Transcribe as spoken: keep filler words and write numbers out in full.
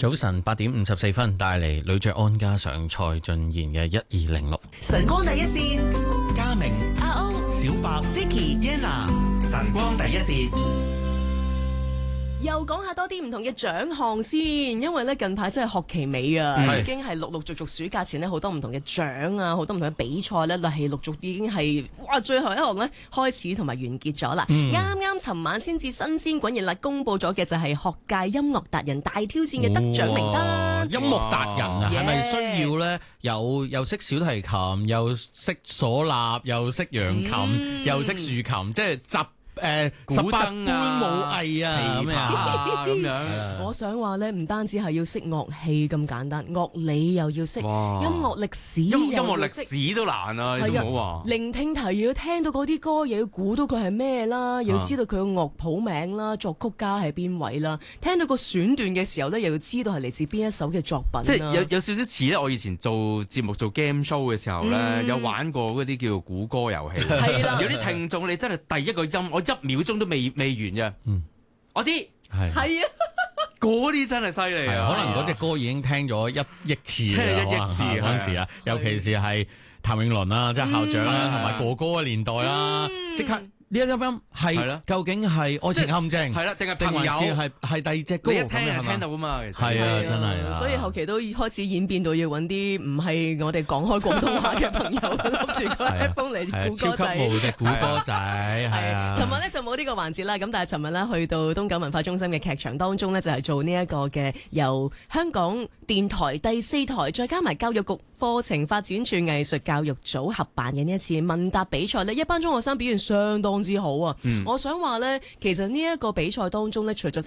早晨八點五十四分，帶嚟呂爵安加上蔡俊賢嘅一二零六。 晨光第一線， 嘉明、 阿歐、 小白、 Vicky、 Yenna， 晨光第一線。 又講下多啲唔同嘅獎項先，因為咧近排真係學期尾啊， 嗯、 已經係陸陸續續暑假前呢，好多唔同嘅獎啊，好多唔同嘅比賽咧，係陸續已經係哇最後一項咧開始同埋完結咗啦。啱啱尋晚先至新鮮滾熱辣公佈咗嘅就係學界音樂達人大挑戰嘅得獎名單。 音樂達人啊，係咪 Yeah 需要咧？又又識小提琴，又識嗩吶，又識揚琴，嗯、又識豎琴，即係集。誒，古箏啊，武藝啊，咁啊，咁樣。 我想話咧，唔單止係要識樂器咁簡單，樂理又要識，音樂歷史又要識， 音樂歷史都難啊！你唔好話。 聆聽題又要聽到嗰啲歌，又要估到佢係咩啦，又要知道佢嘅樂譜名啦，作曲家係邊位啦，聽到個選段嘅時候咧，又要知道係嚟自邊一首嘅作品。 即係有有少少似咧，我以前做節目做 game show 嘅時候咧，嗯、有玩過嗰啲叫做估歌遊戲。係啦，有啲聽眾你真係第一個音我。一秒鐘都未未完嘅，嗯，我知係係啊， 嗰啲真係犀利啊！ 可能嗰隻歌已經聽咗一億次啦， 一億次嗰陣時啊，尤其是係譚詠麟啦，即係校長啦，同埋哥哥嘅年代啦，即刻。呢一音音係究竟係愛情陷阱係啦，定係朋友係係第二隻歌？ 你一聽就聽到噶嘛，其實係啊，真係啊！ 所以後期都開始演變到要揾啲唔係我哋講開廣東話嘅朋友攞住個 iPhone 嚟估歌仔， 超級無敵估歌仔係啊！ 尋日咧就冇呢個環節啦，咁但係尋日咧去到東九文化中心嘅劇場當中咧，就係做呢一個嘅由香港電台第四台再加埋教育局課程發展處藝術教育組合辦嘅呢一次問答比賽咧，一班中學生表現相當之好啊！嗯、我想話咧，其實呢一個比賽當中咧，除咗